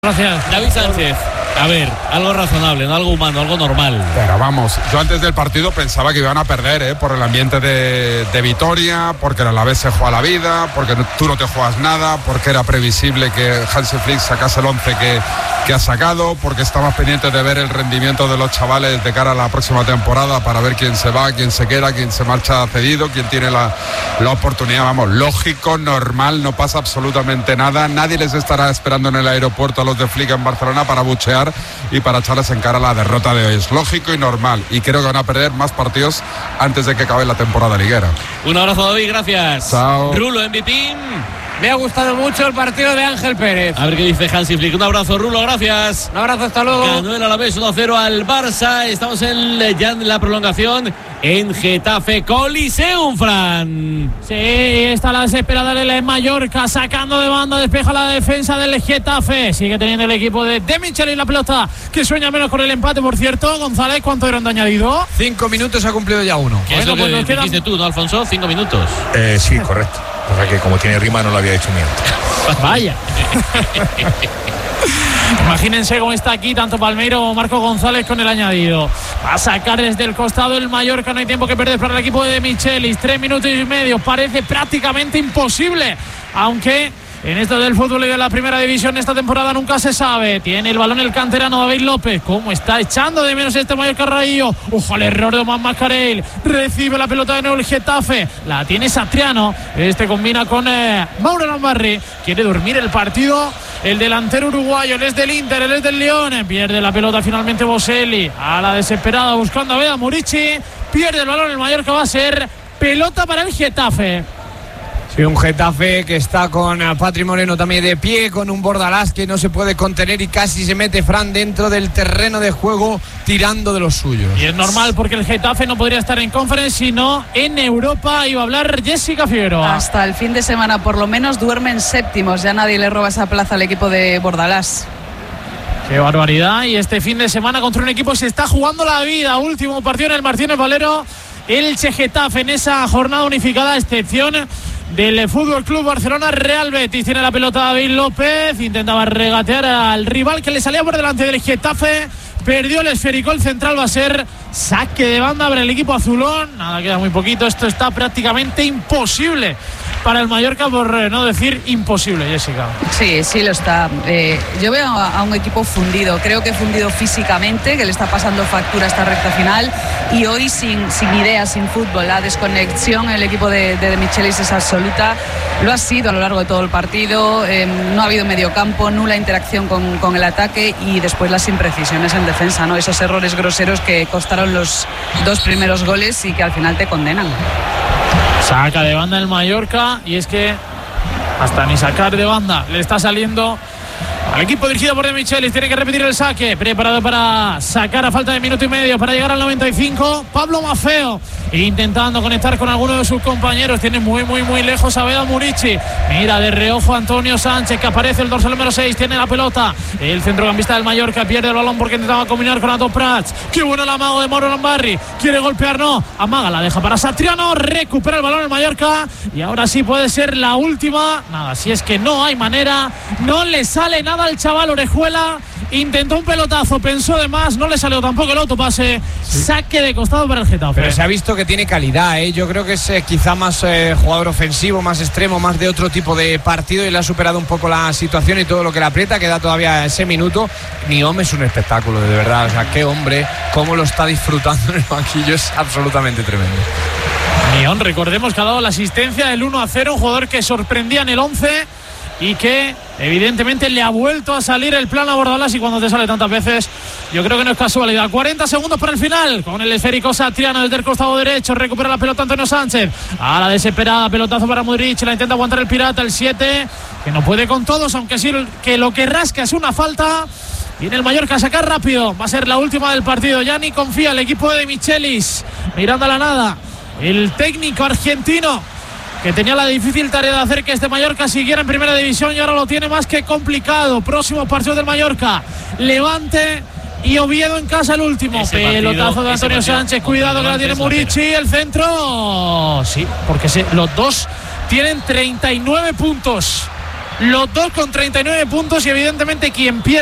Gracias. David Sánchez, a ver, algo razonable, no algo humano, algo normal. Pero vamos, yo antes del partido pensaba que iban a perder, por el ambiente de Vitoria, porque el Alavés se juega la vida, porque tú no te juegas nada, porque era previsible que Hansi Flick sacase el 11 que ha sacado, porque estamos pendientes de ver el rendimiento de los chavales de cara a la próxima temporada para ver quién se va, quién se queda, quién se marcha cedido, quién tiene la oportunidad. Vamos, lógico, normal, no pasa absolutamente nada, nadie les estará esperando en el aeropuerto a los de Flick en Barcelona para buchear y para echarles en cara la derrota de hoy. Es lógico y normal, y creo que van a perder más partidos antes de que acabe la temporada liguera. Un abrazo, David, gracias. Chao. Rulo, MVP. Me ha gustado mucho el partido de Ángel Pérez. A ver qué dice Hansi Flick. Un abrazo, Rulo, gracias. Un abrazo, hasta luego. Ganó el Alavés 1-0 al Barça. Estamos ya en la prolongación en Getafe Coliseum, Fran. Sí, está la desesperada del Mallorca, sacando de banda, despeja la defensa del Getafe. Sigue teniendo el equipo de Michelis la pelota, que sueña menos con el empate, por cierto. González, ¿cuánto eran de añadido? 5 minutos, ha cumplido ya uno. ¿Qué es lo que dijiste tú, no, Alfonso? 5 minutos. Sí, correcto. O sea que como tiene rima no lo había dicho mío. Vaya. Imagínense cómo está aquí tanto Palmeiro como Marco González con el añadido. Va a sacar desde el costado el Mallorca. No hay tiempo que perder para el equipo de Michelis. 3 minutos y medio. Parece prácticamente imposible, aunque en esto del fútbol y de la primera división esta temporada nunca se sabe. Tiene el balón el canterano David López. ¿Cómo está echando de menos este Mallorca Raillo? Ojo al error de Omar Mascarell. Recibe la pelota de nuevo el Getafe. La tiene Satriano. Este combina con Mauro Lambarri. Quiere dormir el partido el delantero uruguayo. Él es del Inter, él es del Lione. Pierde la pelota finalmente Boselli. A la desesperada buscando a Veda Murici. Pierde el balón el Mallorca. Va a ser pelota para el Getafe. Sí, un Getafe que está con Patri Moreno también de pie, con un Bordalás que no se puede contener y casi se mete Fran dentro del terreno de juego tirando de los suyos. Y es normal porque el Getafe no podría estar en Conference sino en Europa. Iba a hablar Jessica Figueroa. Hasta el fin de semana por lo menos duermen séptimos, ya nadie le roba esa plaza al equipo de Bordalás. Qué barbaridad. Y este fin de semana contra un equipo se está jugando la vida. Último partido en el Martínez Valero, Elche Getafe en esa jornada unificada, a excepción del Fútbol Club Barcelona Real Betis. Tiene la pelota David López, intentaba regatear al rival que le salía por delante del Getafe, perdió el esférico, el central va a ser saque de banda para el equipo azulón. Nada, queda muy poquito, esto está prácticamente imposible para el Mallorca, por no decir imposible, Jessica. Sí, lo está. Yo veo a un equipo fundido, creo que fundido físicamente, que le está pasando factura esta recta final, y hoy sin ideas, sin fútbol. La desconexión en el equipo de Michelis es absoluta. Lo ha sido a lo largo de todo el partido. No ha habido mediocampo, nula interacción con el ataque, y después las imprecisiones en defensa, ¿no? Esos errores groseros que costaron los 2 primeros goles y que al final te condenan. Saca de banda el Mallorca, y es que hasta ni sacar de banda le está saliendo al equipo dirigido por De Michelis. Tiene que repetir el saque, preparado para sacar a falta de minuto y medio para llegar al 95. Pablo Maffeo intentando conectar con alguno de sus compañeros. Tiene muy lejos a Veda Murici. Mira de reojo Antonio Sánchez, que aparece el dorsal número 6. Tiene la pelota el centrocampista del Mallorca, pierde el balón porque intentaba combinar con Ato Prats. Qué bueno el amago de Mauro Lambarri. Quiere golpear, no, amaga, la deja para Satriano. Recupera el balón el Mallorca, y ahora sí puede ser la última. Nada, si es que no hay manera, no le sale nada al chaval Orejuela. Intentó un pelotazo, pensó de más, no le salió tampoco el autopase. Saque de costado para el Getafe. Pero se ha visto que tiene calidad, ¿eh? Yo creo que es quizá más jugador ofensivo, más extremo, más de otro tipo de partido, y le ha superado un poco la situación y todo lo que le aprieta. Queda todavía ese minuto. Niom es un espectáculo, de verdad. O sea, qué hombre, cómo lo está disfrutando en el banquillo, es absolutamente tremendo. Niom, recordemos que ha dado la asistencia del 1-0, un jugador que sorprendía en el 11 y que evidentemente le ha vuelto a salir el plan a Bordalás, y cuando te sale tantas veces yo creo que no es casualidad. 40 segundos para el final, con el esférico Satriano desde el costado derecho, recupera la pelota Antonio Sánchez, a la desesperada, pelotazo para Mudryk, la intenta aguantar el pirata, el 7, que no puede con todos, aunque sí que lo que rasca es una falta. Viene el Mallorca a sacar rápido, va a ser la última del partido. Ya ni confía el equipo de Michelis, mirando a la nada el técnico argentino, que tenía la difícil tarea de hacer que este Mallorca siguiera en primera división, y ahora lo tiene más que complicado. Próximo partido del Mallorca, Levante y Oviedo en casa, el último. Pelotazo de Antonio Sánchez, cuidado que la tiene Murici, el centro. Sí, porque los dos tienen 39 puntos. los dos con 39 puntos y evidentemente quien pierde